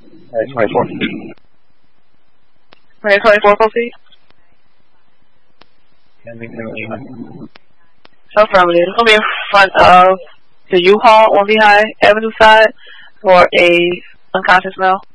24. 24, proceed. Affirmative. It's going to be in front of the U-Haul on Lehigh Avenue side for a unconscious male.